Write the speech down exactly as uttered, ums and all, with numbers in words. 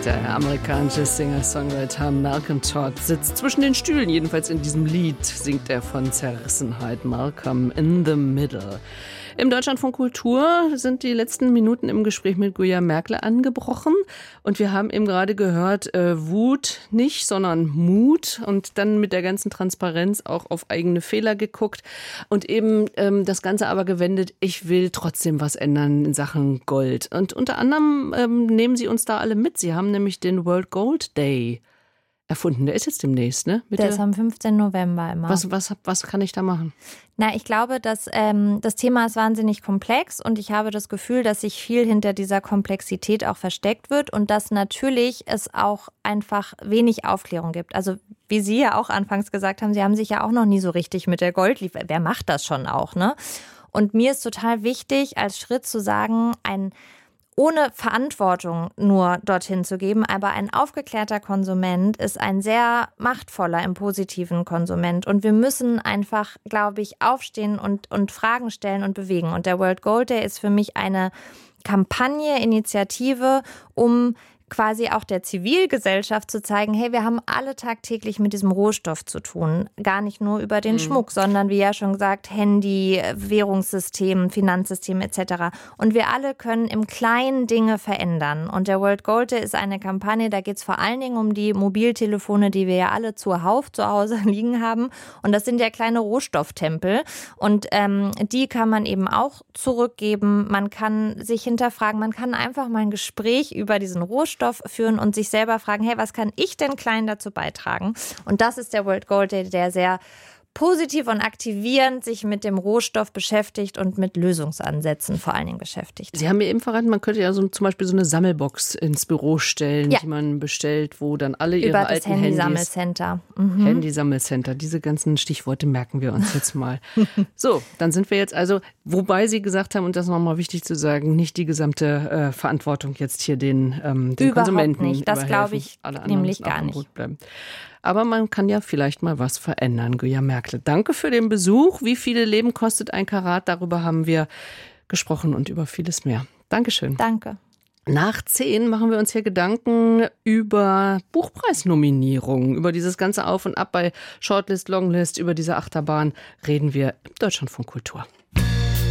Der amerikanische Singer-Songwriter Malcolm Todd sitzt zwischen den Stühlen, jedenfalls in diesem Lied singt er von Zerrissenheit. Malcolm in the Middle. Im Deutschlandfunk Kultur sind die letzten Minuten im Gespräch mit Guya Merkle angebrochen. Und wir haben eben gerade gehört, äh, Wut nicht, sondern Mut. Und dann mit der ganzen Transparenz auch auf eigene Fehler geguckt. Und eben ähm, das Ganze aber gewendet, ich will trotzdem was ändern in Sachen Gold. Und unter anderem ähm, nehmen Sie uns da alle mit. Sie haben nämlich den World Gold Day erfunden. Der ist jetzt demnächst, ne? Mit der ist am fünfzehnten November immer. Was, was, was kann ich da machen? Na, ich glaube, dass ähm, das Thema ist wahnsinnig komplex und ich habe das Gefühl, dass sich viel hinter dieser Komplexität auch versteckt wird und dass natürlich es auch einfach wenig Aufklärung gibt. Also wie Sie ja auch anfangs gesagt haben, Sie haben sich ja auch noch nie so richtig mit der Goldliebe. Wer macht das schon auch, ne? Und mir ist total wichtig, als Schritt zu sagen, ein ohne Verantwortung nur dorthin zu geben, aber ein aufgeklärter Konsument ist ein sehr machtvoller im positiven Konsument und wir müssen einfach, glaube ich, aufstehen und, und Fragen stellen und bewegen. Und der World Gold Day ist für mich eine Kampagne, Initiative, um quasi auch der Zivilgesellschaft zu zeigen, hey, wir haben alle tagtäglich mit diesem Rohstoff zu tun. Gar nicht nur über den mhm. Schmuck, sondern wie ja schon gesagt, Handy, Währungssystem, Finanzsystem et cetera. Und wir alle können im Kleinen Dinge verändern. Und der World Gold Day ist eine Kampagne, da geht es vor allen Dingen um die Mobiltelefone, die wir ja alle zuhauf zu Hause liegen haben. Und das sind ja kleine Rohstofftempel. Und ähm, die kann man eben auch zurückgeben. Man kann sich hinterfragen, man kann einfach mal ein Gespräch über diesen Rohstoff führen und sich selber fragen, hey, was kann ich denn klein dazu beitragen? Und das ist der World Gold Day, der sehr positiv und aktivierend sich mit dem Rohstoff beschäftigt und mit Lösungsansätzen vor allen Dingen beschäftigt. Sie haben mir eben verraten, man könnte ja so zum Beispiel so eine Sammelbox ins Büro stellen, ja. die man bestellt, wo dann alle ihre Über alten das Handysammelcenter. Mhm. Handysammelcenter, diese ganzen Stichworte merken wir uns jetzt mal. So, dann sind wir jetzt also, wobei Sie gesagt haben, und das ist nochmal wichtig zu sagen, nicht die gesamte äh, Verantwortung jetzt hier den, ähm, den Überhaupt Konsumenten nicht, das glaube ich nämlich gar nicht. Aber man kann ja vielleicht mal was verändern, Guya Merkle. Danke für den Besuch. Wie viele Leben kostet ein Karat? Darüber haben wir gesprochen und über vieles mehr. Dankeschön. Danke. Nach zehn machen wir uns hier Gedanken über Buchpreisnominierungen, über dieses ganze Auf und Ab bei Shortlist, Longlist, über diese Achterbahn reden wir im Deutschlandfunk Kultur.